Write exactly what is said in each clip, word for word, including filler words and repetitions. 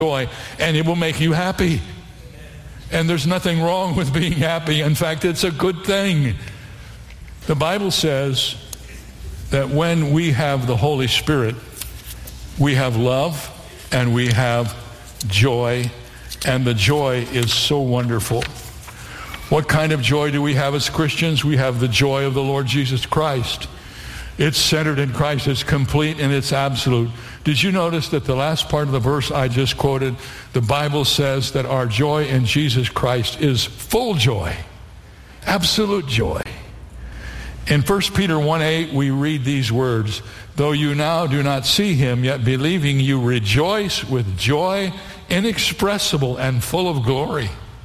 joy, and it will make you happy. And there's nothing wrong with being happy. In fact, it's a good thing. The Bible says that when we have the Holy Spirit, we have love and we have joy, and the joy is so wonderful. What kind of joy do we have as Christians? We have the joy of the Lord Jesus Christ. It's centered in Christ. It's complete and it's absolute. Did you notice that the last part of the verse I just quoted, the Bible says that our joy in Jesus Christ is full joy, absolute joy. In First Peter one eight, we read these words, though you now do not see him, yet believing you rejoice with joy inexpressible and full of glory.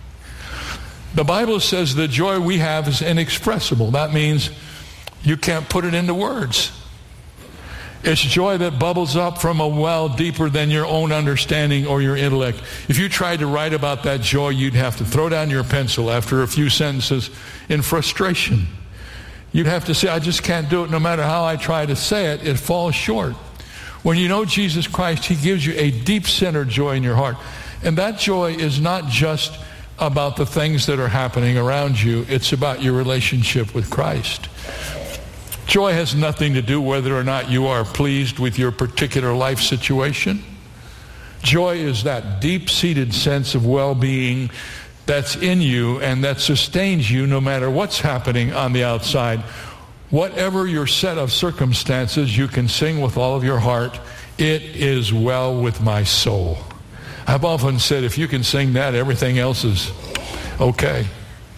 The Bible says the joy we have is inexpressible. That means you can't put it into words. It's joy that bubbles up from a well deeper than your own understanding or your intellect. If you tried to write about that joy, you'd have to throw down your pencil after a few sentences in frustration. You'd have to say, I just can't do it. No matter how I try to say it, it falls short. When you know Jesus Christ, he gives you a deep-centered joy in your heart. And that joy is not just about the things that are happening around you. It's about your relationship with Christ. Joy has nothing to do whether or not you are pleased with your particular life situation. Joy is that deep-seated sense of well-being that's in you and that sustains you no matter what's happening on the outside. Whatever your set of circumstances, you can sing with all of your heart, it is well with my soul. I've often said if you can sing that, everything else is okay.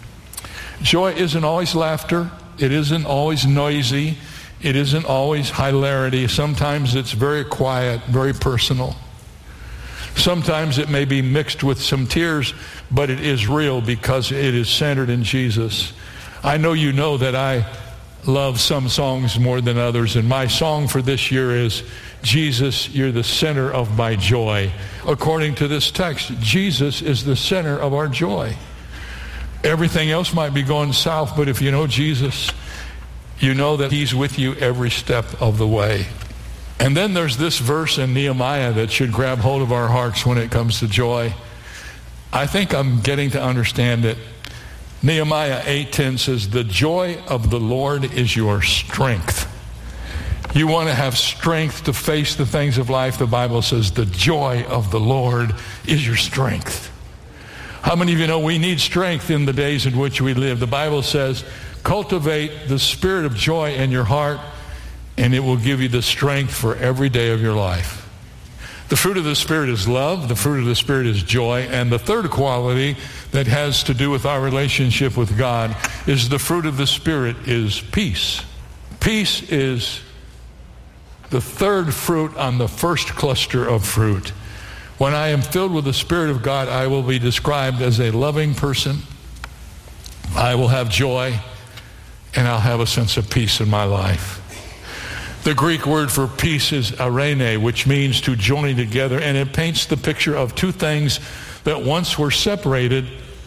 Joy isn't always laughter. It isn't always noisy. It isn't always hilarity. Sometimes it's very quiet, very personal. Sometimes it may be mixed with some tears, but it is real because it is centered in Jesus. I know you know that I love some songs more than others, and my song for this year is, Jesus, you're the center of my joy. According to this text, Jesus is the center of our joy. Everything else might be going south, but if you know Jesus, you know that he's with you every step of the way. And then there's this verse in Nehemiah that should grab hold of our hearts when it comes to joy. I think I'm getting to understand it. Nehemiah eight ten says, the joy of the Lord is your strength. You want to have strength to face the things of life. The Bible says the joy of the Lord is your strength. How many of you know we need strength in the days in which we live? The Bible says, cultivate the spirit of joy in your heart, and it will give you the strength for every day of your life. The fruit of the Spirit is love. The fruit of the Spirit is joy. And the third quality that has to do with our relationship with God is the fruit of the Spirit is peace. Peace is the third fruit on the first cluster of fruit. When I am filled with the Spirit of God, I will be described as a loving person. I will have joy, and I'll have a sense of peace in my life. The Greek word for peace is eirene, which means to join together, and it paints the picture of two things that once were separated,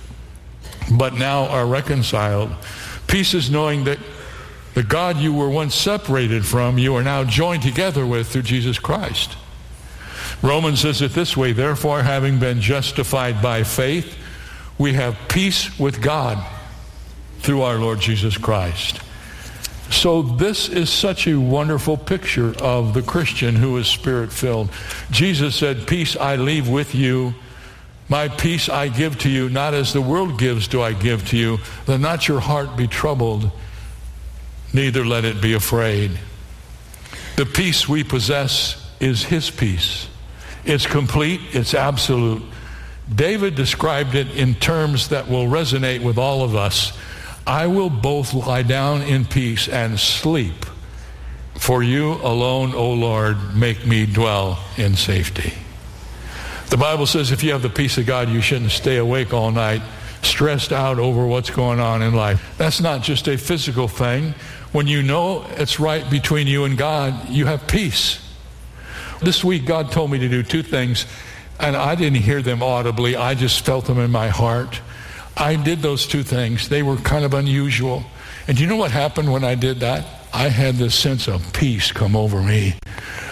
but now are reconciled. Peace is knowing that the God you were once separated from, you are now joined together with through Jesus Christ. Romans says it this way, therefore, having been justified by faith, we have peace with God through our Lord Jesus Christ. So this is such a wonderful picture of the Christian who is Spirit-filled. Jesus said, peace I leave with you, my peace I give to you, not as the world gives do I give to you. Let not your heart be troubled, neither let it be afraid. The peace we possess is his peace. It's complete, it's absolute. David described it in terms that will resonate with all of us. I will both lie down in peace and sleep. For you alone, O Lord, make me dwell in safety. The Bible says if you have the peace of God, you shouldn't stay awake all night, stressed out over what's going on in life. That's not just a physical thing. When you know it's right between you and God, you have peace. This week, God told me to do two things, and I didn't hear them audibly. I just felt them in my heart. I did those two things. They were kind of unusual. And do you know what happened when I did that? I had this sense of peace come over me.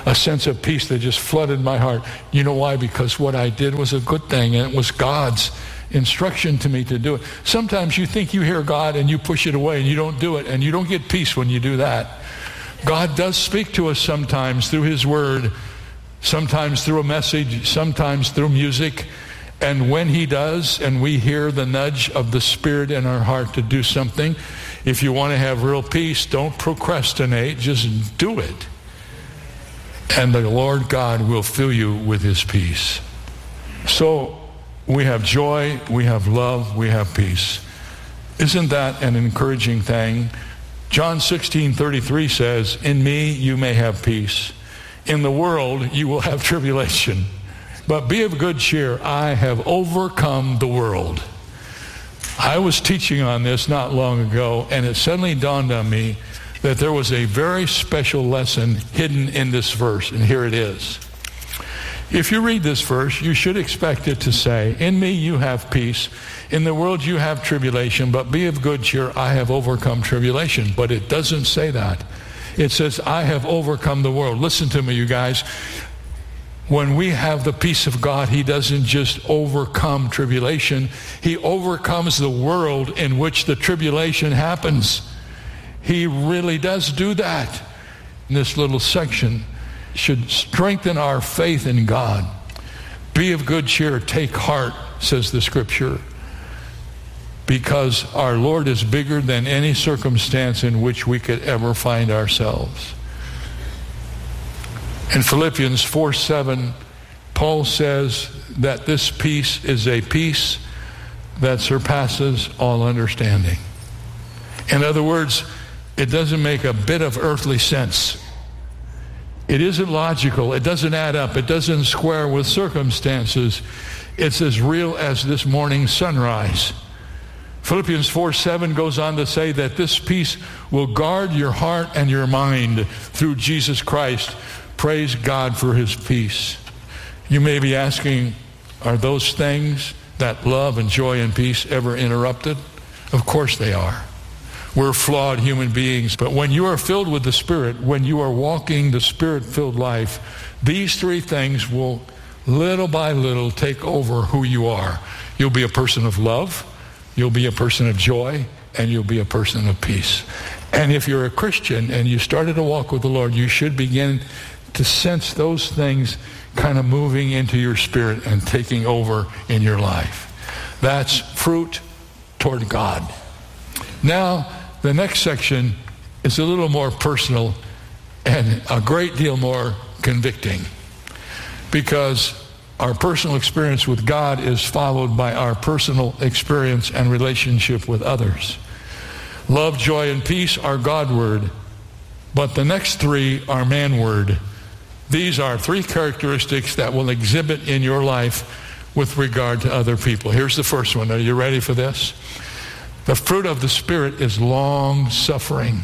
a sense of peace that just flooded my heart. You know why? Because what I did was a good thing, and it was God's instruction to me to do it. Sometimes you think you hear God and you push it away and you don't do it, and you don't get peace when you do that. God does speak to us sometimes through His Word, sometimes through a message, sometimes through music. And when He does, and we hear the nudge of the Spirit in our heart to do something, if you want to have real peace, don't procrastinate, just do it. And the Lord God will fill you with His peace. So we have joy, we have love, we have peace. Isn't that an encouraging thing? John sixteen thirty-three says, in me you may have peace. In the world you will have tribulation. But be of good cheer, I have overcome the world. I was teaching on this not long ago, and it suddenly dawned on me that there was a very special lesson hidden in this verse, and here it is. If you read this verse, you should expect it to say, in me you have peace, in the world you have tribulation, but be of good cheer, I have overcome tribulation. But it doesn't say that. It says, I have overcome the world. Listen to me, you guys. When we have the peace of God, He doesn't just overcome tribulation. He overcomes the world in which the tribulation happens. He really does do that. In this little section should strengthen our faith in God. Be of good cheer, take heart, says the Scripture, because our Lord is bigger than any circumstance in which we could ever find ourselves. In Philippians four seven, Paul says that this peace is a peace that surpasses all understanding. In other words, it doesn't make a bit of earthly sense. It isn't logical. It doesn't add up. It doesn't square with circumstances. It's as real as this morning's sunrise. Philippians four seven goes on to say that this peace will guard your heart and your mind through Jesus Christ. Praise God for His peace. You may be asking, are those things, that love and joy and peace, ever interrupted? Of course they are. We're flawed human beings, but when you are filled with the Spirit, when you are walking the Spirit-filled life, these three things will little by little take over who you are. You'll be a person of love, you'll be a person of joy, and you'll be a person of peace. And if you're a Christian and you started to walk with the Lord, you should begin to sense those things kind of moving into your spirit and taking over in your life. That's fruit toward God. Now, the next section is a little more personal and a great deal more convicting, because our personal experience with God is followed by our personal experience and relationship with others. Love, joy, and peace are God word, but the next three are man word. These are three characteristics that will exhibit in your life with regard to other people. Here's the first one. Are you ready for this? The fruit of the Spirit is long-suffering.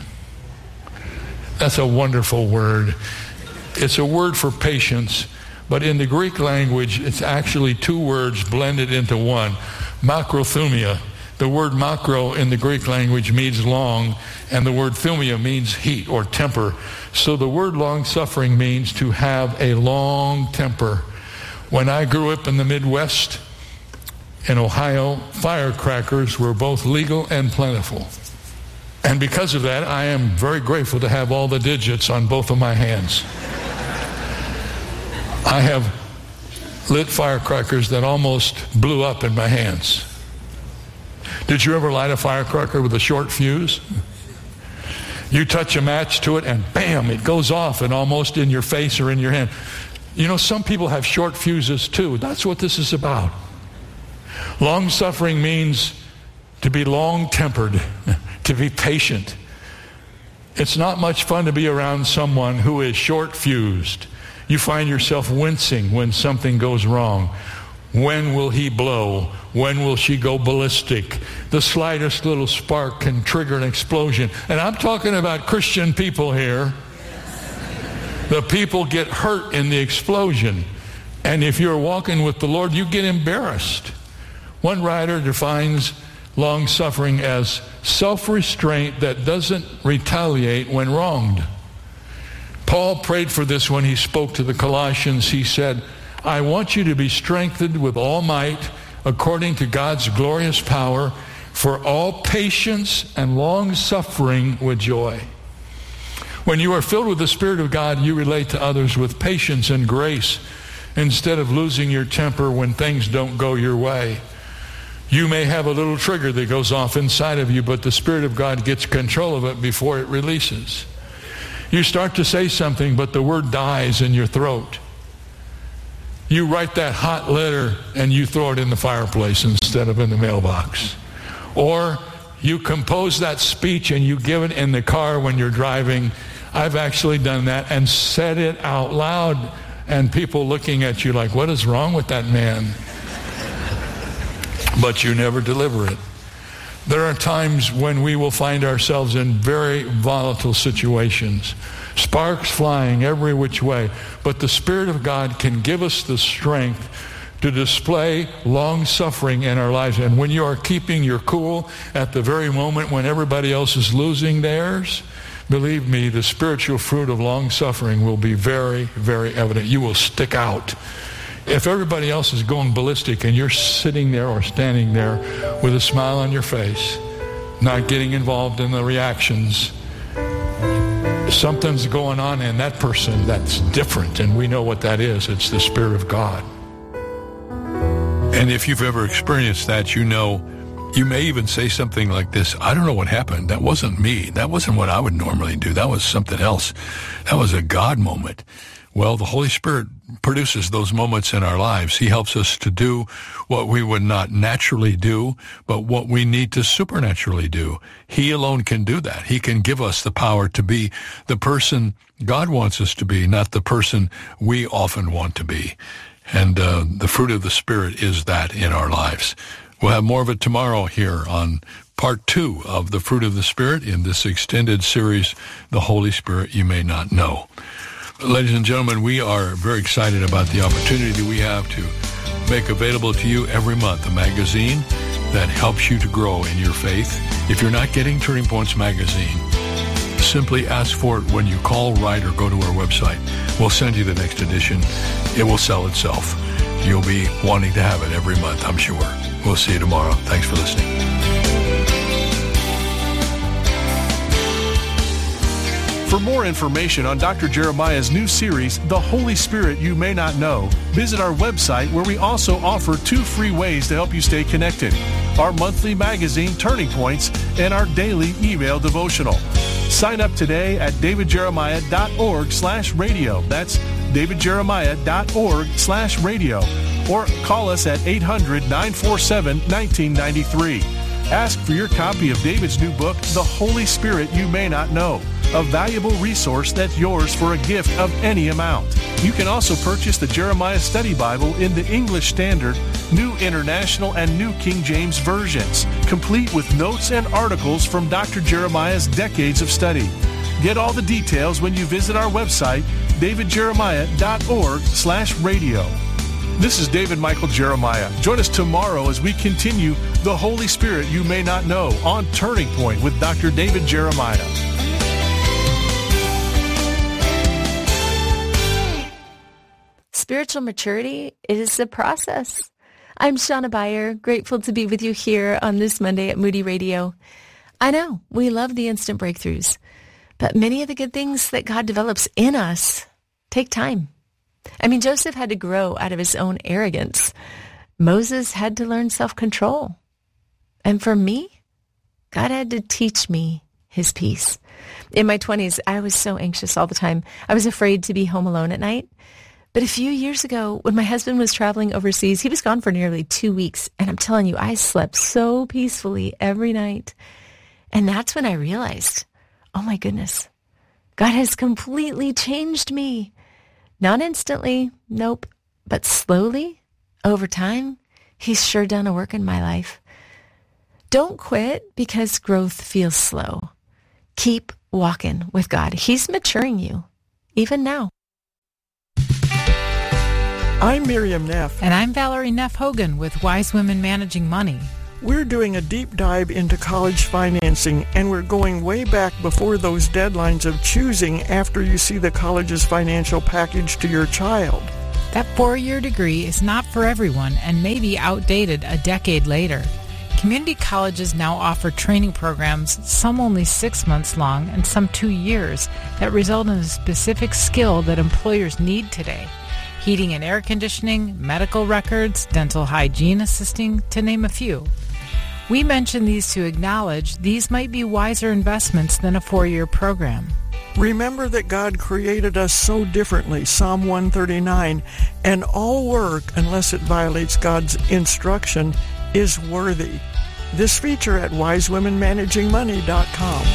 That's a wonderful word. It's a word for patience, but in the Greek language, it's actually two words blended into one. Makrothumia. The word makro in the Greek language means long, and the word thumia means heat or temper. So the word long-suffering means to have a long temper. When I grew up in the Midwest, in Ohio, firecrackers were both legal and plentiful. And because of that, I am very grateful to have all the digits on both of my hands. I have lit firecrackers that almost blew up in my hands. Did you ever light a firecracker with a short fuse? You touch a match to it and bam, it goes off and almost in your face or in your hand. You know, some people have short fuses too. That's what this is about. Long-suffering means to be long-tempered, to be patient. It's not much fun to be around someone who is short-fused. You find yourself wincing when something goes wrong. When will he blow? When will she go ballistic? The slightest little spark can trigger an explosion. And I'm talking about Christian people here. The people get hurt in the explosion. And if you're walking with the Lord, you get embarrassed. One writer defines long-suffering as self-restraint that doesn't retaliate when wronged. Paul Paul prayed for this when he spoke to the Colossians. He said, I want you to be strengthened with all might according to God's glorious power for all patience and long-suffering with joy. When you are filled with the Spirit of God, you relate to others with patience and grace instead of losing your temper when things don't go your way. You may have a little trigger that goes off inside of you, but the Spirit of God gets control of it before it releases. You start to say something, but the word dies in your throat. You write that hot letter and you throw it in the fireplace instead of in the mailbox. Or you compose that speech and you give it in the car when you're driving. I've actually done that and said it out loud, and people looking at you like, what is wrong with that man? But you never deliver it. There are times when we will find ourselves in very volatile situations, sparks flying every which way, but the Spirit of God can give us the strength to display long-suffering in our lives. And when you are keeping your cool at the very moment when everybody else is losing theirs, believe me, the spiritual fruit of long-suffering will be very, very evident. You will stick out. If everybody else is going ballistic and you're sitting there or standing there with a smile on your face, not getting involved in the reactions, something's going on in that person that's different, and we know what that is. It's the Spirit of God. And if you've ever experienced that, you know, you may even say something like this, I don't know what happened. That wasn't me. That wasn't what I would normally do. That was something else. That was a God moment. Well, the Holy Spirit produces those moments in our lives. He helps us to do what we would not naturally do, but what we need to supernaturally do. He alone can do that. He can give us the power to be the person God wants us to be, not the person we often want to be. And uh, the fruit of the Spirit is that in our lives. We'll have more of it tomorrow here on part two of the fruit of the Spirit in this extended series, The Holy Spirit You May Not Know. Ladies and gentlemen, we are very excited about the opportunity we have to make available to you every month a magazine that helps you to grow in your faith. If you're not getting Turning Points magazine, simply ask for it when you call, write, or go to our website. We'll send you the next edition. It will sell itself. You'll be wanting to have it every month, I'm sure. We'll see you tomorrow. Thanks for listening. For more information on Doctor Jeremiah's new series, The Holy Spirit You May Not Know, visit our website where we also offer two free ways to help you stay connected: our monthly magazine, Turning Points, and our daily email devotional. Sign up today at davidjeremiah.org slash radio. That's davidjeremiah.org slash radio. Or call us at eight hundred, nine four seven, one nine nine three. Ask for your copy of David's new book, The Holy Spirit You May Not Know, a valuable resource that's yours for a gift of any amount. You can also purchase the Jeremiah Study Bible in the English Standard, New International, and New King James versions, complete with notes and articles from Doctor Jeremiah's decades of study. Get all the details when you visit our website, davidjeremiah.org slash radio. This is David Michael Jeremiah. Join us tomorrow as we continue The Holy Spirit You May Not Know on Turning Point with Doctor David Jeremiah. Spiritual maturity is a process. I'm Shauna Beyer, grateful to be with you here on this Monday at Moody Radio. I know we love the instant breakthroughs, but many of the good things that God develops in us take time. I mean, Joseph had to grow out of his own arrogance. Moses had to learn self-control. And for me, God had to teach me his peace. In my twenties, I was so anxious all the time. I was afraid to be home alone at night. But a few years ago, when my husband was traveling overseas, he was gone for nearly two weeks. And I'm telling you, I slept so peacefully every night. And that's when I realized, oh my goodness, God has completely changed me. Not instantly, nope, but slowly, over time, he's sure done a work in my life. Don't quit because growth feels slow. Keep walking with God. He's maturing you, even now. I'm Miriam Neff. And I'm Valerie Neff Hogan with Wise Women Managing Money. We're doing a deep dive into college financing, and we're going way back before those deadlines of choosing after you see the college's financial package to your child. That four-year degree is not for everyone and may be outdated a decade later. Community colleges now offer training programs, some only six months long and some two years, that result in a specific skill that employers need today. Heating and air conditioning, medical records, dental hygiene assisting, to name a few. We mention these to acknowledge these might be wiser investments than a four-year program. Remember that God created us so differently, Psalm one thirty-nine, and all work, unless it violates God's instruction, is worthy. This feature at wise women managing money dot com.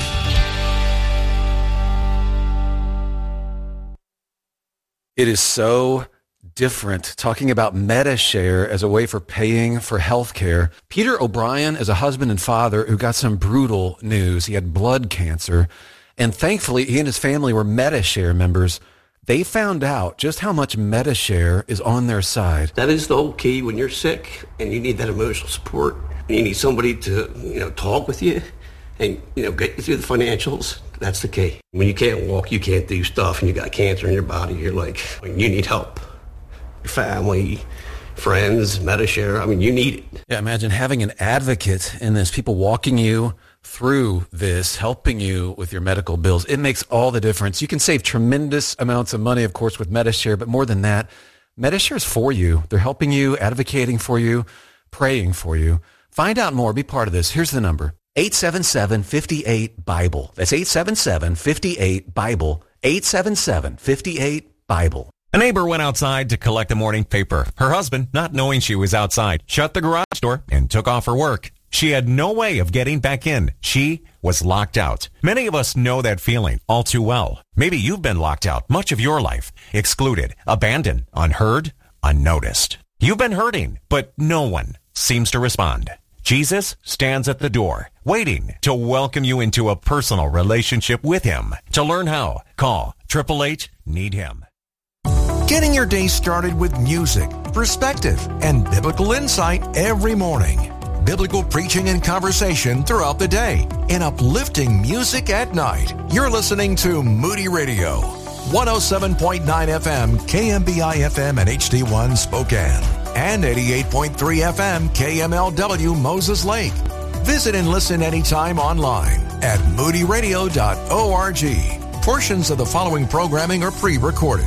It is so different talking about MediShare as a way for paying for health care. Peter O'Brien is a husband and father who got some brutal news. He had blood cancer, and thankfully he and his family were MediShare members. They found out just how much MediShare is on their side. That is the whole key when you're sick and you need that emotional support. And you need somebody to, you know, talk with you and, you know, get you through the financials. That's the key. When you can't walk, you can't do stuff, and you got cancer in your body, you're like, you need help. Your family, friends, MediShare, I mean, you need it. Yeah, imagine having an advocate in this, people walking you through this, helping you with your medical bills. It makes all the difference. You can save tremendous amounts of money, of course, with MediShare, but more than that, MediShare is for you. They're helping you, advocating for you, praying for you. Find out more. Be part of this. Here's the number. eight seven seven, five eight, BIBLE. That's eight seven seven, five eight, BIBLE. eight seven seven, five eight, BIBLE. A neighbor went outside to collect the morning paper. Her husband, not knowing she was outside, shut the garage door and took off her work. She had no way of getting back in. She was locked out. Many of us know that feeling all too well. Maybe you've been locked out much of your life, excluded, abandoned, unheard, unnoticed. You've been hurting, but no one seems to respond. Jesus stands at the door, waiting to welcome you into a personal relationship with him. To learn how, call eight eight eight, need him. Getting your day started with music, perspective, and biblical insight every morning. Biblical preaching and conversation throughout the day, and uplifting music at night. You're listening to Moody Radio, one oh seven point nine F M, K M B I F M and H D one Spokane, and eighty-eight point three F M, K M L W Moses Lake. Visit and listen anytime online at moody radio dot org. Portions of the following programming are pre-recorded.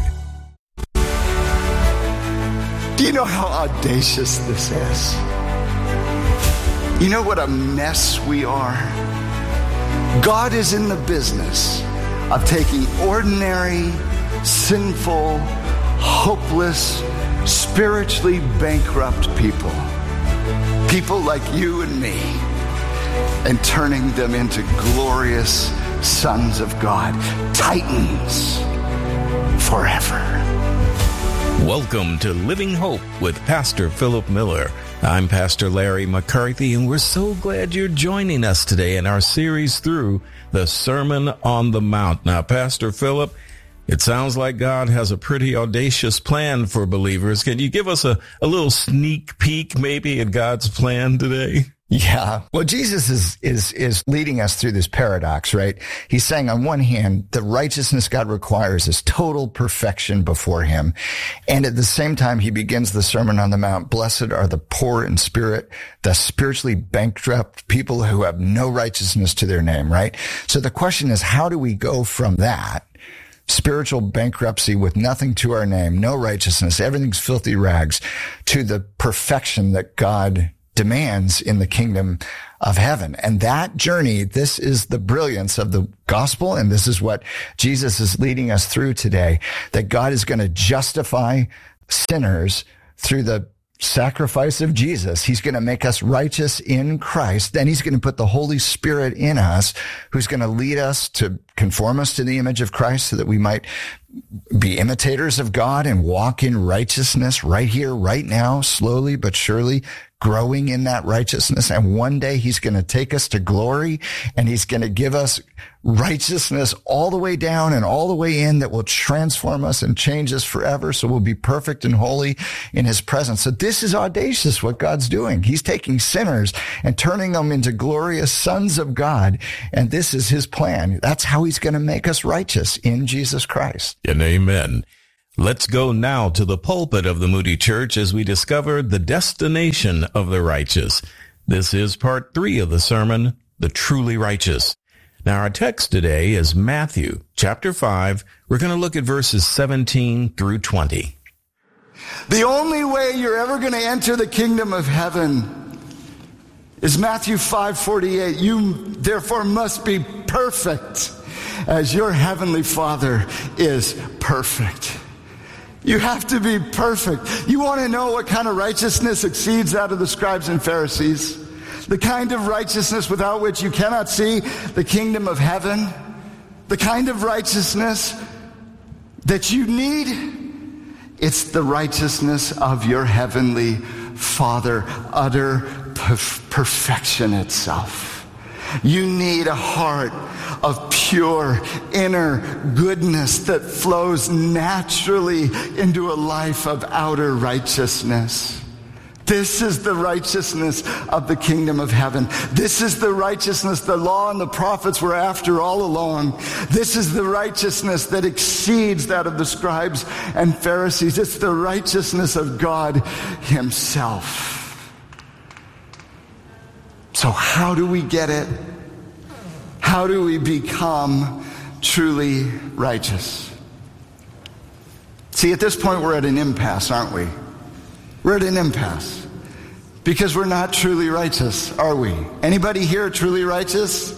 Do you know how audacious this is? You know what a mess we are? God is in the business of taking ordinary, sinful, hopeless, spiritually bankrupt people, people like you and me, and turning them into glorious sons of God, titans forever. Welcome to Living Hope with Pastor Philip Miller. I'm Pastor Larry McCarthy, and we're so glad you're joining us today in our series through the Sermon on the Mount. Now, Pastor Philip, it sounds like God has a pretty audacious plan for believers. Can you give us a, a little sneak peek maybe at God's plan today? Yeah. Well, Jesus is, is, is leading us through this paradox, right? He's saying on one hand, the righteousness God requires is total perfection before him. And at the same time, he begins the Sermon on the Mount. Blessed are the poor in spirit, the spiritually bankrupt, people who have no righteousness to their name, right? So the question is, how do we go from that spiritual bankruptcy with nothing to our name, no righteousness, everything's filthy rags, to the perfection that God demands in the kingdom of heaven? And that journey, this is the brilliance of the gospel, and this is what Jesus is leading us through today, that God is going to justify sinners through the sacrifice of Jesus. He's going to make us righteous in Christ. Then he's going to put the Holy Spirit in us, who's going to lead us to conform us to the image of Christ so that we might be imitators of God and walk in righteousness right here, right now, slowly but surely, growing in that righteousness. And one day he's going to take us to glory, and he's going to give us righteousness all the way down and all the way in that will transform us and change us forever. So we'll be perfect and holy in his presence. So this is audacious what God's doing. He's taking sinners and turning them into glorious sons of God. And this is his plan. That's how he's going to make us righteous in Jesus Christ. And amen. Let's go now to the pulpit of the Moody Church as we discover the destination of the righteous. This is part three of the sermon, The Truly Righteous. Now, our text today is Matthew chapter five. We're going to look at verses seventeen through twenty. The only way you're ever going to enter the kingdom of heaven is Matthew five forty-eight. You therefore must be perfect as your heavenly Father is perfect. You have to be perfect. You want to know what kind of righteousness exceeds that of the scribes and Pharisees? The kind of righteousness without which you cannot see the kingdom of heaven? The kind of righteousness that you need? It's the righteousness of your heavenly Father, utter perf- perfection itself. You need a heart of pure inner goodness that flows naturally into a life of outer righteousness. This is the righteousness of the kingdom of heaven. This is the righteousness the law and the prophets were after all along. This is the righteousness that exceeds that of the scribes and Pharisees. It's the righteousness of God himself. So how do we get it? How do we become truly righteous? See, at this point, we're at an impasse, aren't we? We're at an impasse because we're not truly righteous, are we? Anybody here truly righteous?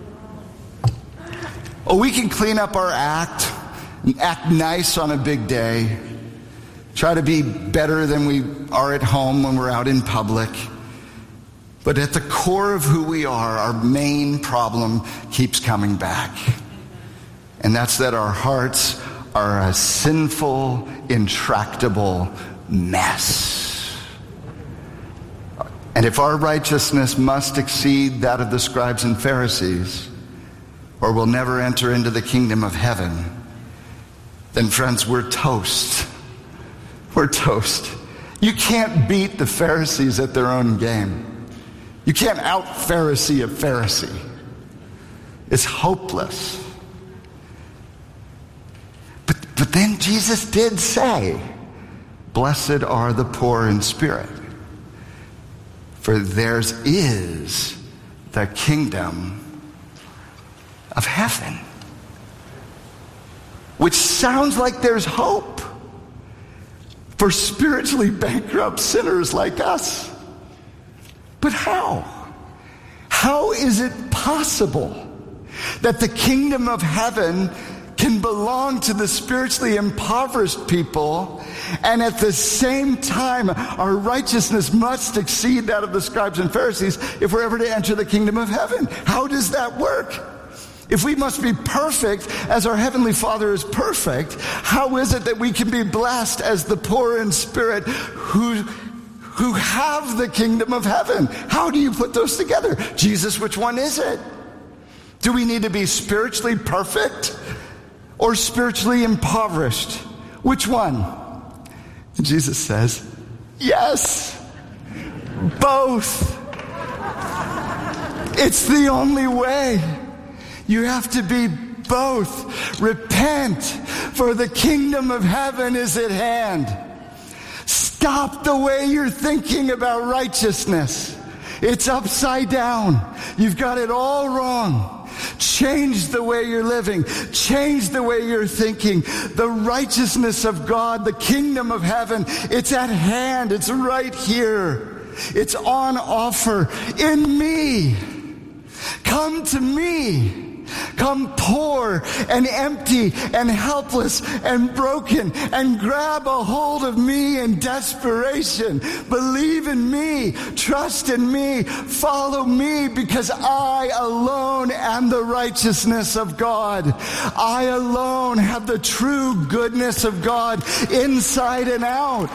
Oh, we can clean up our act, act nice on a big day, try to be better than we are at home when we're out in public. But at the core of who we are, our main problem keeps coming back. And that's that our hearts are a sinful, intractable mess. And if our righteousness must exceed that of the scribes and Pharisees, or we'll never enter into the kingdom of heaven, then friends, we're toast. We're toast. You can't beat the Pharisees at their own game. You can't out-Pharisee a Pharisee. It's hopeless. But, but then Jesus did say, blessed are the poor in spirit, for theirs is the kingdom of heaven. Which sounds like there's hope for spiritually bankrupt sinners like us. But how? How is it possible that the kingdom of heaven can belong to the spiritually impoverished people, and at the same time our righteousness must exceed that of the scribes and Pharisees if we're ever to enter the kingdom of heaven? How does that work? If we must be perfect as our heavenly Father is perfect, how is it that we can be blessed as the poor in spirit who who have the kingdom of heaven? How do you put those together? Jesus, which one is it? Do we need to be spiritually perfect or spiritually impoverished? Which one? And Jesus says, yes, both. It's the only way. You have to be both. Repent, for the kingdom of heaven is at hand. Stop the way you're thinking about righteousness. It's upside down. You've got it all wrong. Change the way you're living. Change the way you're thinking. The righteousness of God, the kingdom of heaven, it's at hand. It's right here. It's on offer in me. Come to me. Come poor and empty and helpless and broken and grab a hold of me in desperation. Believe in me. Trust in me. Follow me, because I alone am the righteousness of God. I alone have the true goodness of God inside and out.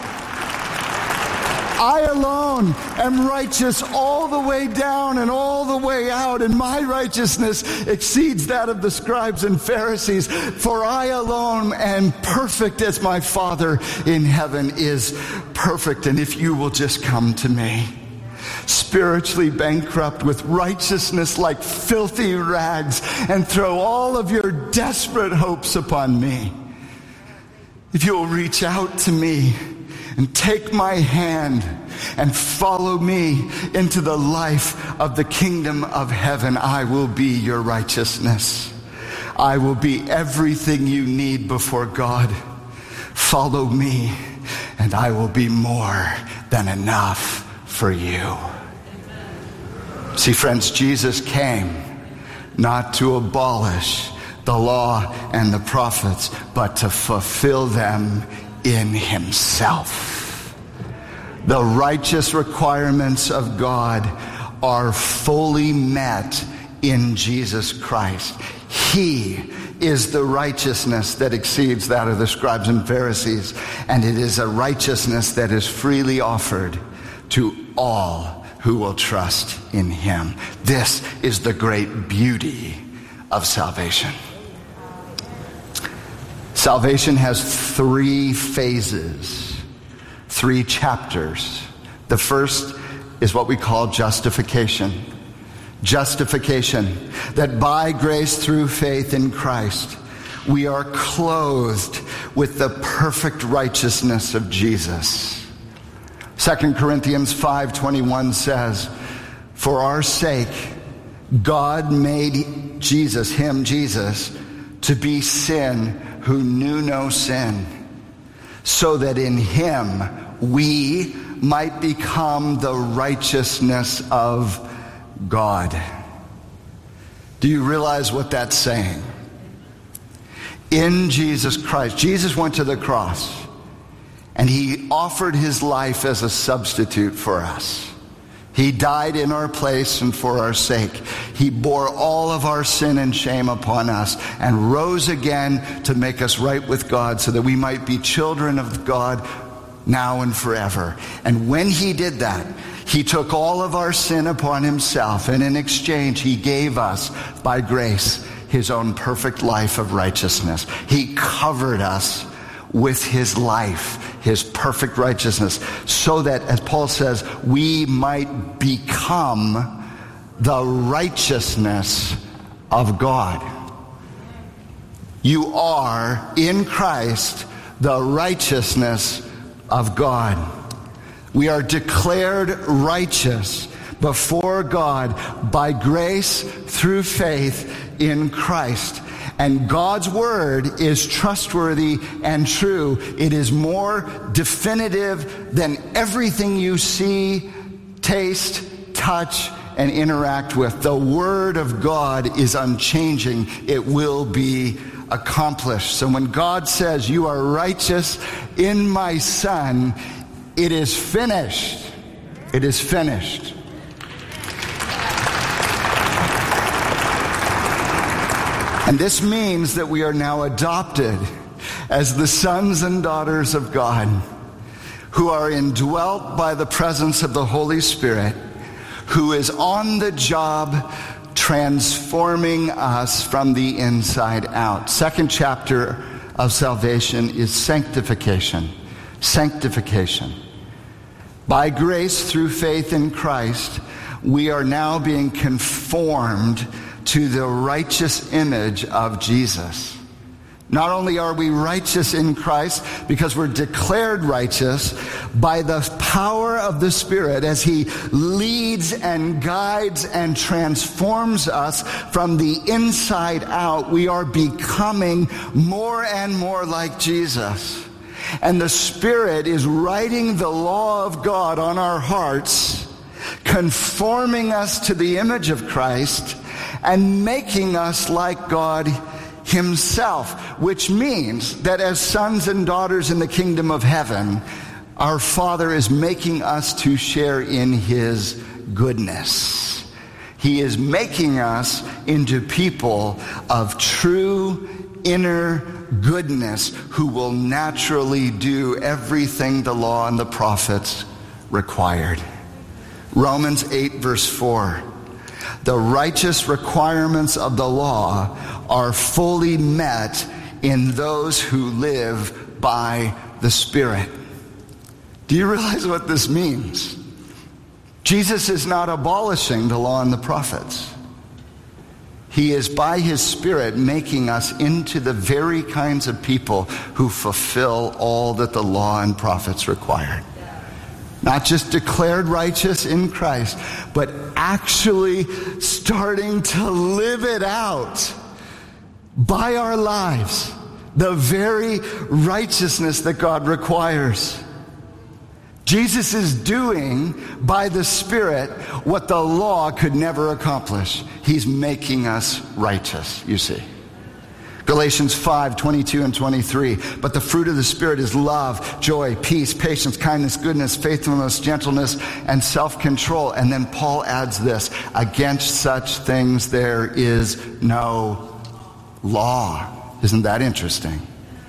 I alone am righteous all the way down and all the way out, and my righteousness exceeds that of the scribes and Pharisees. For I alone am perfect as my Father in heaven is perfect. And if you will just come to me, spiritually bankrupt with righteousness like filthy rags, and throw all of your desperate hopes upon me, if you will reach out to me and take my hand and follow me into the life of the kingdom of heaven, I will be your righteousness. I will be everything you need before God. Follow me, and I will be more than enough for you. See, friends, Jesus came not to abolish the law and the prophets, but to fulfill them in himself. The righteous requirements of God are fully met in Jesus Christ. He is the righteousness that exceeds that of the scribes and Pharisees, and it is a righteousness that is freely offered to all who will trust in him. This is the great beauty of salvation. Salvation has three phases, three chapters. The first is what we call justification. Justification, that by grace through faith in Christ, we are clothed with the perfect righteousness of Jesus. Second Corinthians five twenty-one says, for our sake, God made Jesus, him, Jesus, to be sin who knew no sin, so that in him we might become the righteousness of God. Do you realize what that's saying? In Jesus Christ, Jesus went to the cross and he offered his life as a substitute for us. He died in our place and for our sake. He bore all of our sin and shame upon us and rose again to make us right with God, so that we might be children of God now and forever. And when he did that, he took all of our sin upon himself, and in exchange he gave us, by grace, his own perfect life of righteousness. He covered us with his life, his perfect righteousness, so that, as Paul says, we might become the righteousness of God. You are, in Christ, the righteousness of God. We are declared righteous before God by grace through faith in Christ. And God's word is trustworthy and true. It is more definitive than everything you see, taste, touch, and interact with. The word of God is unchanging. It will be accomplished. So when God says, you are righteous in my Son, it is finished. It is finished. And this means that we are now adopted as the sons and daughters of God, who are indwelt by the presence of the Holy Spirit, who is on the job transforming us from the inside out. Second chapter of salvation is sanctification. Sanctification. By grace through faith in Christ, we are now being conformed to the righteous image of Jesus. Not only are we righteous in Christ because we're declared righteous by the power of the Spirit as he leads and guides and transforms us from the inside out, we are becoming more and more like Jesus. And the Spirit is writing the law of God on our hearts, conforming us to the image of Christ, and making us like God himself, which means that as sons and daughters in the kingdom of heaven, our Father is making us to share in his goodness. He is making us into people of true inner goodness who will naturally do everything the law and the prophets required. Romans eight verse four. The righteous requirements of the law are fully met in those who live by the Spirit. Do you realize what this means? Jesus is not abolishing the law and the prophets. He is by his Spirit making us into the very kinds of people who fulfill all that the law and prophets required. Not just declared righteous in Christ, but actually starting to live it out by our lives, the very righteousness that God requires. Jesus is doing by the Spirit what the law could never accomplish. He's making us righteous, you see. Galatians five, twenty-two and twenty-three. But the fruit of the Spirit is love, joy, peace, patience, kindness, goodness, faithfulness, gentleness, and self-control. And then Paul adds this: against such things there is no law. Isn't that interesting?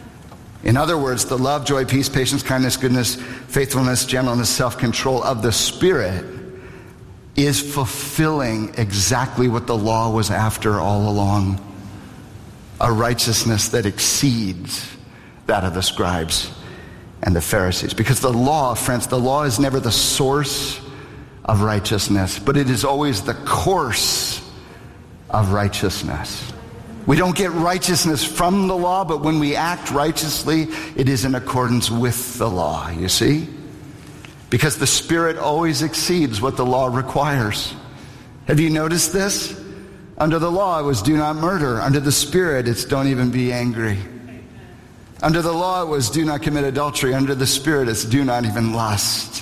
In other words, the love, joy, peace, patience, kindness, goodness, faithfulness, gentleness, self-control of the Spirit is fulfilling exactly what the law was after all along. A righteousness that exceeds that of the scribes and the Pharisees. Because the law, friends, the law is never the source of righteousness, but it is always the course of righteousness. We don't get righteousness from the law, but when we act righteously, it is in accordance with the law, you see? Because the Spirit always exceeds what the law requires. Have you noticed this? Under the law, it was do not murder. Under the Spirit, it's don't even be angry. Under the law, it was do not commit adultery. Under the Spirit, it's do not even lust.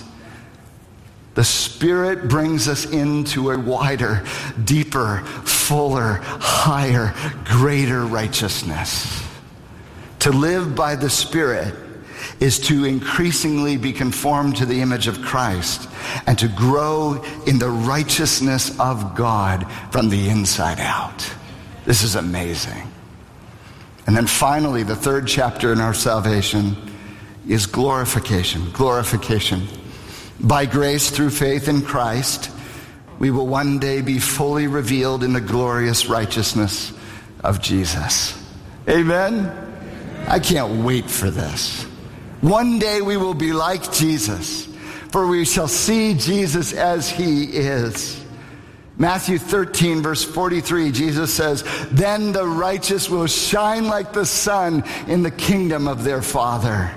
The Spirit brings us into a wider, deeper, fuller, higher, greater righteousness. To live by the Spirit is to increasingly be conformed to the image of Christ and to grow in the righteousness of God from the inside out. This is amazing. And then finally, the third chapter in our salvation is glorification. Glorification. By grace through faith in Christ, we will one day be fully revealed in the glorious righteousness of Jesus. Amen? I can't wait for this. One day we will be like Jesus, for we shall see Jesus as he is. Matthew thirteen, verse forty-three, Jesus says, then the righteous will shine like the sun in the kingdom of their Father.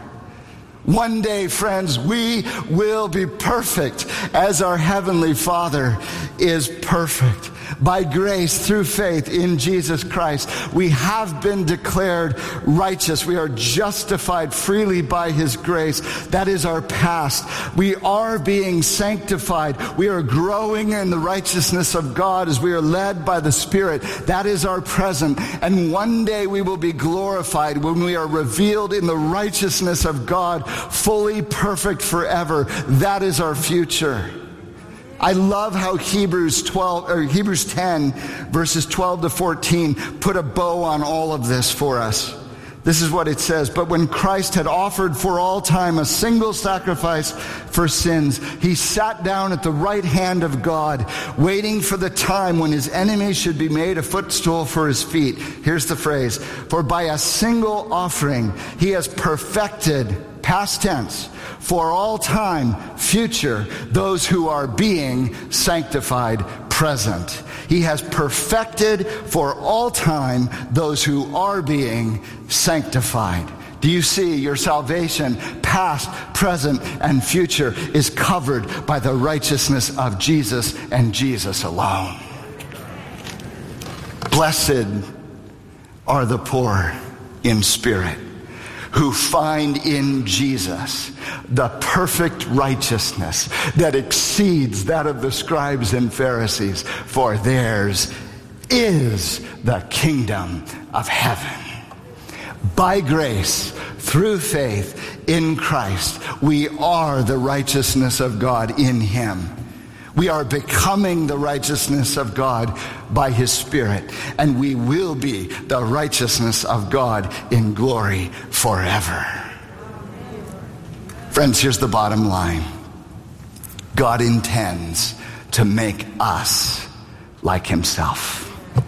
One day, friends, we will be perfect as our Heavenly Father is perfect. By grace, through faith in Jesus Christ, we have been declared righteous. We are justified freely by his grace. That is our past. We are being sanctified. We are growing in the righteousness of God as we are led by the Spirit. That is our present. And one day we will be glorified when we are revealed in the righteousness of God, fully perfect forever. That is our future. I love how Hebrews twelve or Hebrews ten verses twelve to fourteen put a bow on all of this for us. This is what it says: but when Christ had offered for all time a single sacrifice for sins, he sat down at the right hand of God, waiting for the time when his enemies should be made a footstool for his feet. Here's the phrase: for by a single offering he has perfected, past tense, for all time, future, those who are being sanctified, present. He has perfected for all time those who are being sanctified. Do you see your salvation, past, present, and future, is covered by the righteousness of Jesus and Jesus alone? Blessed are the poor in spirit, who find in Jesus the perfect righteousness that exceeds that of the scribes and Pharisees, for theirs is the kingdom of heaven. By grace, through faith in Christ, we are the righteousness of God in him. We are becoming the righteousness of God by his Spirit, and we will be the righteousness of God in glory forever. Friends, here's the bottom line. God intends to make us like himself.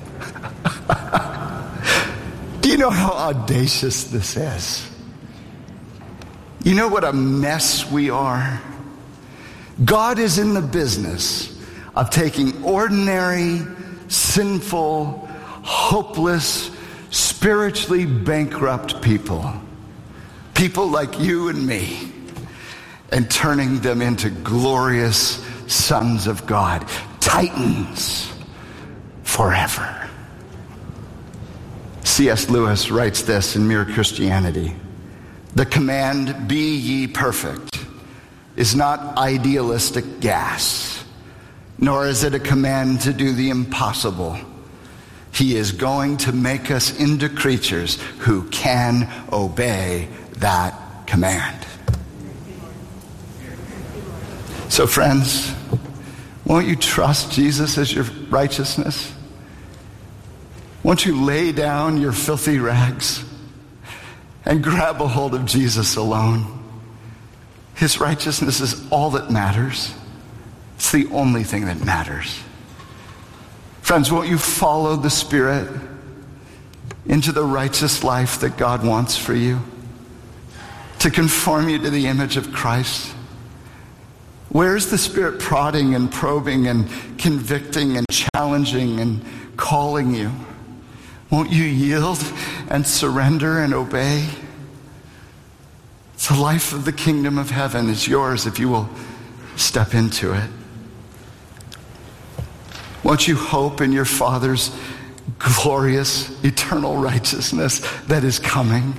Do you know how audacious this is? You know what a mess we are? God is in the business of taking ordinary, sinful, hopeless, spiritually bankrupt people, people like you and me, and turning them into glorious sons of God, titans forever. C S Lewis writes this in Mere Christianity. The command, be ye perfect, is not idealistic gas, nor is it a command to do the impossible. He is going to make us into creatures who can obey that command. So friends, won't you trust Jesus as your righteousness? Won't you lay down your filthy rags and grab a hold of Jesus alone? His righteousness is all that matters. It's the only thing that matters. Friends, won't you follow the Spirit into the righteous life that God wants for you? To conform you to the image of Christ? Where's the Spirit prodding and probing and convicting and challenging and calling you? Won't you yield and surrender and obey? The life of the kingdom of heaven is yours if you will step into it. Won't you hope in your Father's glorious, eternal righteousness that is coming?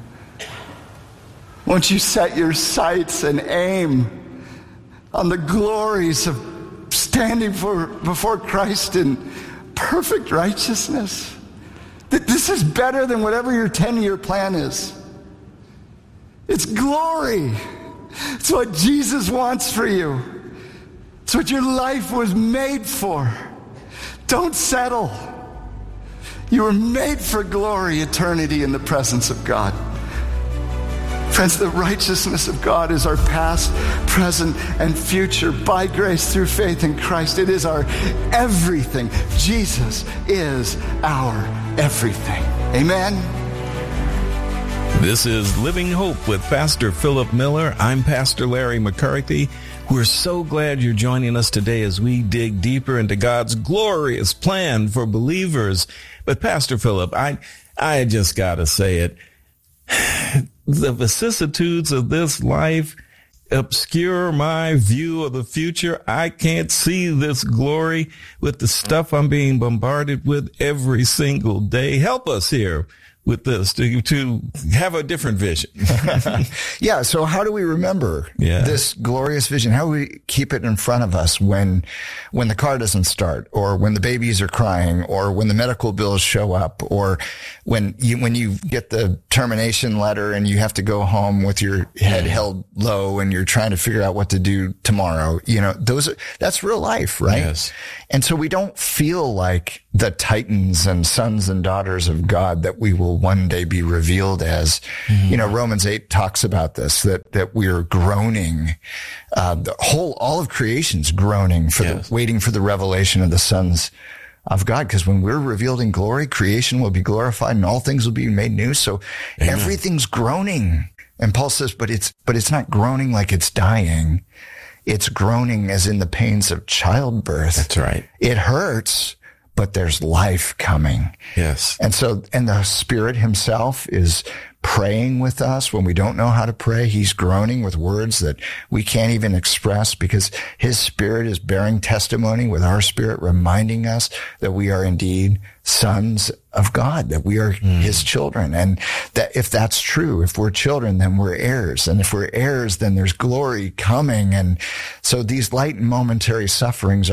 Won't you set your sights and aim on the glories of standing for, before Christ in perfect righteousness? That this is better than whatever your ten-year plan is. It's glory. It's what Jesus wants for you. It's what your life was made for. Don't settle. You were made for glory, eternity in the presence of God. Friends, the righteousness of God is our past, present, and future by grace through faith in Christ. It is our everything. Jesus is our everything. Amen. This is Living Hope with Pastor Philip Miller. I'm Pastor Larry McCarthy. We're so glad you're joining us today as we dig deeper into God's glorious plan for believers. But Pastor Philip, I, I just got to say it. The vicissitudes of this life obscure my view of the future. I can't see this glory with the stuff I'm being bombarded with every single day. Help us here with this to, to have a different vision. Yeah. So how do we remember yeah. this glorious vision? How do we keep it in front of us when, when the car doesn't start, or when the babies are crying, or when the medical bills show up, or when you, when you get the termination letter and you have to go home with your head held low and you're trying to figure out what to do tomorrow? You know, those are, that's real life, right? Yes. And so we don't feel like the titans and sons and daughters of God that we will one day be revealed as. Mm-hmm. You know, Romans eight talks about this, that, that we're groaning, uh, the whole, all of creation's groaning for yes. the, waiting for the revelation of the sons of God. Because when we're revealed in glory, creation will be glorified and all things will be made new. So Amen. Everything's groaning. And Paul says, but it's, but it's not groaning like it's dying. It's groaning as in the pains of childbirth. That's right. It hurts, but there's life coming. Yes. And so, and the Spirit himself is praying with us when we don't know how to pray. He's groaning with words that we can't even express because his Spirit is bearing testimony with our spirit, reminding us that we are indeed sons of God, that we are mm. his children. And that if that's true, if we're children, then we're heirs. And if we're heirs, then there's glory coming. And so these light and momentary sufferings are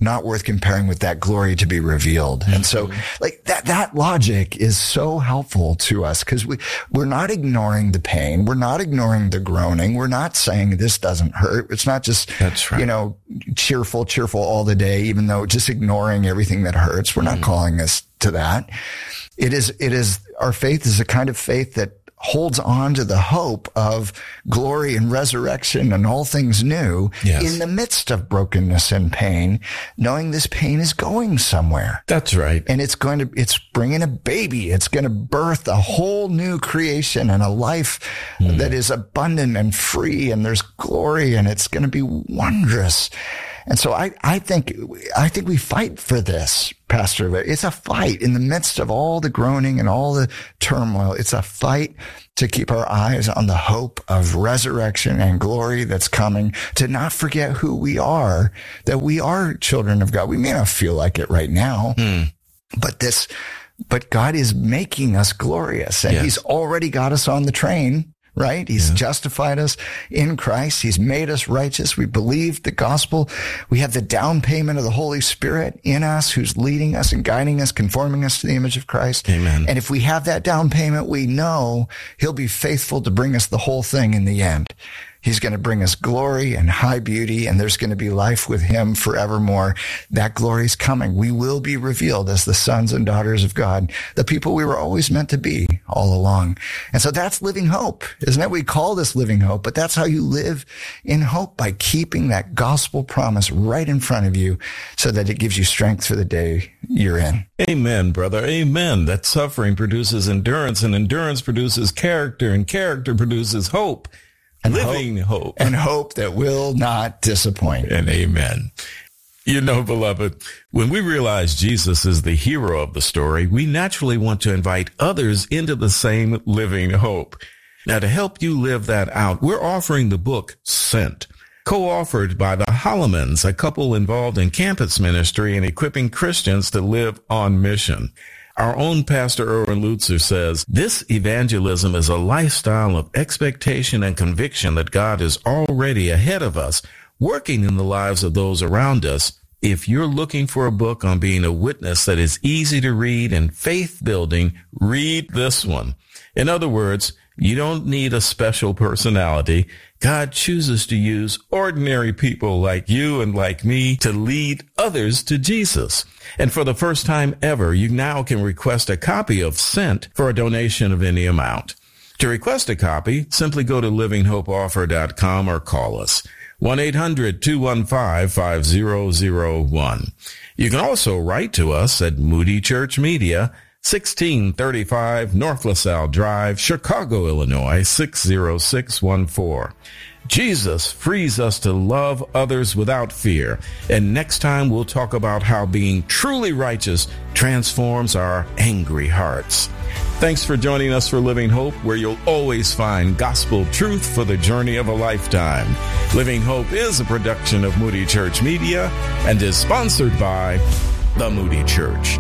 not worth comparing with that glory to be revealed. Mm-hmm. And so like that, that logic is so helpful to us because we, we're not ignoring the pain. We're not ignoring the groaning. We're not saying this doesn't hurt. It's not just, That's right. you know, cheerful, cheerful all the day, even though just ignoring everything that hurts. We're not mm-hmm. calling us to that. It is, it is, our faith is a kind of faith that holds on to the hope of glory and resurrection and all things new yes. in the midst of brokenness and pain, knowing this pain is going somewhere. That's right. And it's going to, it's bringing a baby. It's going to birth a whole new creation and a life mm. that is abundant and free, and there's glory, and it's going to be wondrous. And so I, I think, I think we fight for this, Pastor. It's a fight in the midst of all the groaning and all the turmoil. It's a fight to keep our eyes on the hope of resurrection and glory that's coming, to not forget who we are, that we are children of God. We may not feel like it right now, mm. but this, but God is making us glorious, and yes. he's already got us on the train. Right? He's yeah. justified us in Christ. He's made us righteous. We believe the gospel. We have the down payment of the Holy Spirit in us, who's leading us and guiding us, conforming us to the image of Christ. Amen. And if we have that down payment, we know he'll be faithful to bring us the whole thing in the end. He's going to bring us glory and high beauty, and there's going to be life with him forevermore. That glory is coming. We will be revealed as the sons and daughters of God, the people we were always meant to be all along. And so that's living hope, isn't it? We call this living hope, but that's how you live in hope, by keeping that gospel promise right in front of you so that it gives you strength for the day you're in. Amen, brother. Amen. That suffering produces endurance, and endurance produces character, and character produces hope. And living hope, hope. And hope that will not disappoint. And amen. You know, beloved, when we realize Jesus is the hero of the story, we naturally want to invite others into the same living hope. Now, to help you live that out, we're offering the book Sent, co-authored by the Hollemans, a couple involved in campus ministry and equipping Christians to live on mission. Our own Pastor Erwin Lutzer says, this evangelism is a lifestyle of expectation and conviction that God is already ahead of us, working in the lives of those around us. If you're looking for a book on being a witness that is easy to read and faith-building, read this one. In other words, you don't need a special personality. God chooses to use ordinary people like you and like me to lead others to Jesus. And for the first time ever, you now can request a copy of Sent for a donation of any amount. To request a copy, simply go to living hope offer dot com or call us. one eight hundred two one five five zero zero one. You can also write to us at Moody Church Media, sixteen thirty-five North LaSalle Drive, Chicago, Illinois, six zero six one four. Jesus frees us to love others without fear. And next time we'll talk about how being truly righteous transforms our angry hearts. Thanks for joining us for Living Hope, where you'll always find gospel truth for the journey of a lifetime. Living Hope is a production of Moody Church Media and is sponsored by the Moody Church.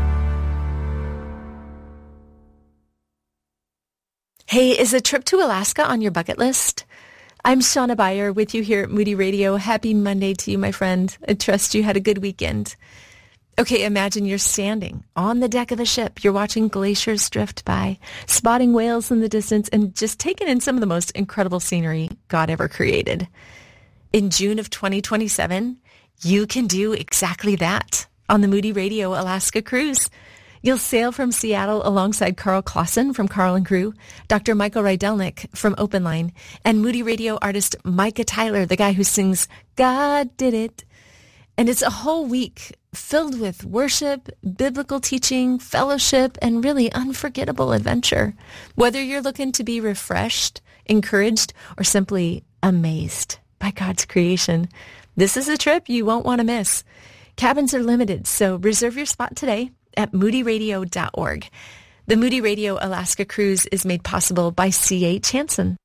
Hey, is a trip to Alaska on your bucket list? I'm Shauna Beyer with you here at Moody Radio. Happy Monday to you, my friend. I trust you had a good weekend. Okay, imagine you're standing on the deck of a ship. You're watching glaciers drift by, spotting whales in the distance, and just taking in some of the most incredible scenery God ever created. In June of twenty twenty-seven, you can do exactly that on the Moody Radio Alaska Cruise. You'll sail from Seattle alongside Carl Clausen from Carl and Crew, Doctor Michael Rydelnik from Open Line, and Moody Radio artist Micah Tyler, the guy who sings God Did It. And it's a whole week filled with worship, biblical teaching, fellowship, and really unforgettable adventure. Whether you're looking to be refreshed, encouraged, or simply amazed by God's creation, this is a trip you won't want to miss. Cabins are limited, so reserve your spot today at moody radio dot org. The Moody Radio Alaska Cruise is made possible by C H Hansen.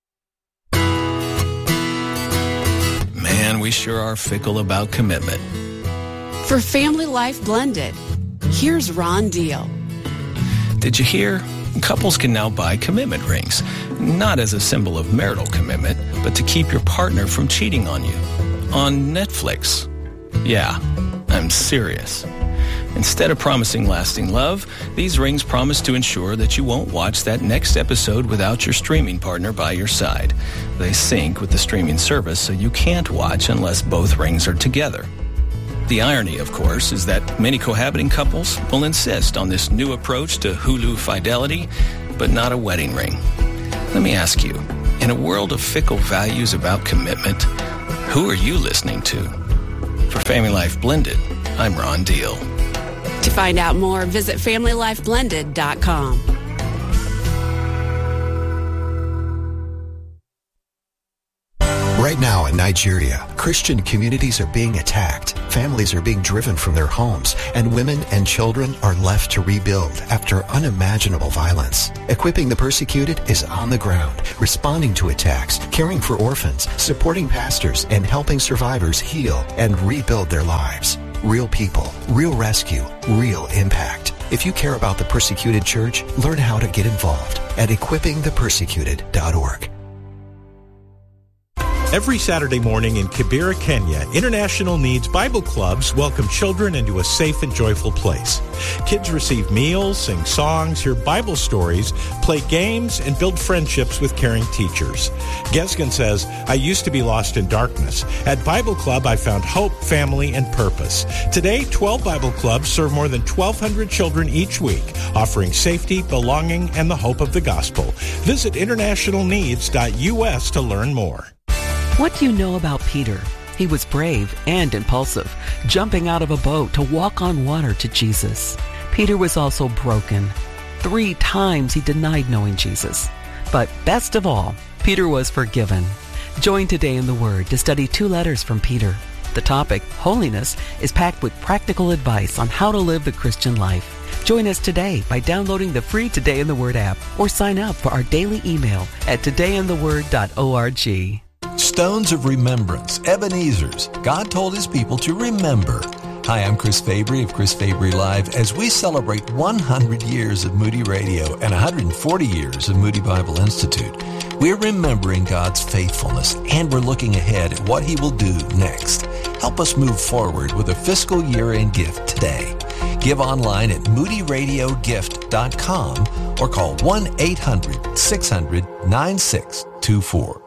Man, we sure are fickle about commitment. For Family Life Blended, here's Ron Deal. Did you hear? Couples can now buy commitment rings, not as a symbol of marital commitment, but to keep your partner from cheating on you. On Netflix. Yeah. I'm serious. Instead of promising lasting love, these rings promise to ensure that you won't watch that next episode without your streaming partner by your side. They sync with the streaming service, so you can't watch unless both rings are together. The irony, of course, is that many cohabiting couples will insist on this new approach to Hulu fidelity, but not a wedding ring. Let me ask you, in a world of fickle values about commitment, who are you listening to? For Family Life Blended, I'm Ron Deal. To find out more, visit family life blended dot com. Right now in Nigeria, Christian communities are being attacked, families are being driven from their homes, and women and children are left to rebuild after unimaginable violence. Equipping the Persecuted is on the ground, responding to attacks, caring for orphans, supporting pastors, and helping survivors heal and rebuild their lives. Real people, real rescue, real impact. If you care about the Persecuted Church, learn how to get involved at equipping the persecuted dot org. Every Saturday morning in Kibera, Kenya, International Needs Bible Clubs welcome children into a safe and joyful place. Kids receive meals, sing songs, hear Bible stories, play games, and build friendships with caring teachers. Gesgen says, I used to be lost in darkness. At Bible Club, I found hope, family, and purpose. Today, twelve Bible Clubs serve more than twelve hundred children each week, offering safety, belonging, and the hope of the gospel. Visit international needs dot U S to learn more. What do you know about Peter? He was brave and impulsive, jumping out of a boat to walk on water to Jesus. Peter was also broken. Three times he denied knowing Jesus. But best of all, Peter was forgiven. Join Today in the Word to study two letters from Peter. The topic, holiness, is packed with practical advice on how to live the Christian life. Join us today by downloading the free Today in the Word app or sign up for our daily email at today in the word dot org. Stones of Remembrance, Ebenezer's. God told his people to remember. Hi, I'm Chris Fabry of Chris Fabry Live as we celebrate one hundred years of Moody Radio and one hundred forty years of Moody Bible Institute. We're remembering God's faithfulness and we're looking ahead at what he will do next. Help us move forward with a fiscal year-end gift today. Give online at moody radio gift dot com or call one eight hundred six hundred nine six two four.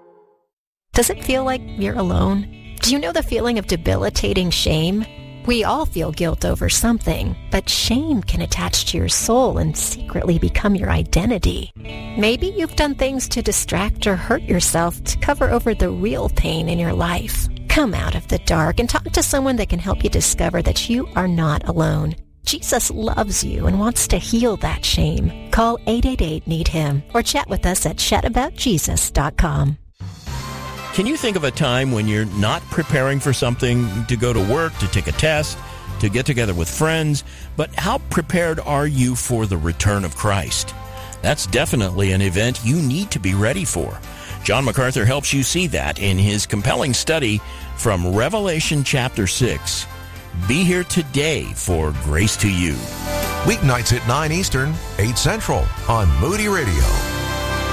Does it feel like you're alone? Do you know the feeling of debilitating shame? We all feel guilt over something, but shame can attach to your soul and secretly become your identity. Maybe you've done things to distract or hurt yourself to cover over the real pain in your life. Come out of the dark and talk to someone that can help you discover that you are not alone. Jesus loves you and wants to heal that shame. Call eight eight eight, need him or chat with us at chat about jesus dot com. Can you think of a time when you're not preparing for something, to go to work, to take a test, to get together with friends, but how prepared are you for the return of Christ? That's definitely an event you need to be ready for. John MacArthur helps you see that in his compelling study from Revelation chapter six. Be here today for Grace to You. Weeknights at nine Eastern, eight Central on Moody Radio.